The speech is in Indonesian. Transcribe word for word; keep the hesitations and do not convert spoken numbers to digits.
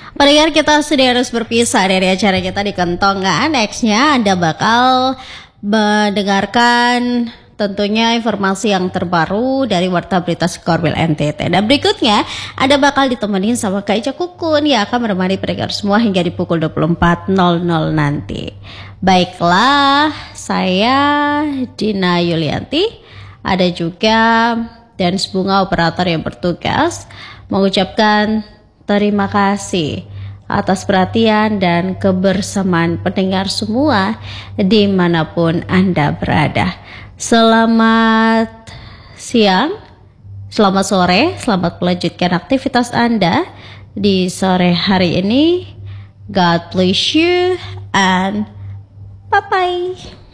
Pendengar, kita sudah harus berpisah dari acara kita di Kentongan. Nextnya Anda bakal mendengarkan tentunya informasi yang terbaru dari Warta Berita Skorwil N T T. Dan berikutnya Anda bakal ditemenin sama Kak Ica Kukun yang akan menemani pendengar semua hingga di pukul dua puluh empat nol nol nanti. Baiklah, saya Dina Yulianti, ada juga Dance Bunga operator yang bertugas, mengucapkan terima kasih atas perhatian dan kebersamaan pendengar semua dimanapun Anda berada. Selamat siang, selamat sore, selamat melanjutkan aktivitas Anda di sore hari ini. God bless you and bye-bye.